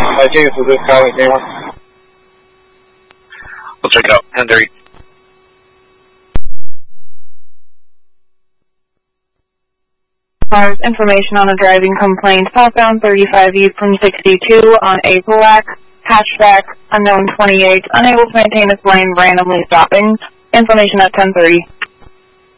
James, is this College Gamer? We'll check out 10-3. Information on a driving complaint. Southbound 35 east from 62 on a black hatchback, unknown 28, unable to maintain its lane, randomly stopping. Information at 10:30.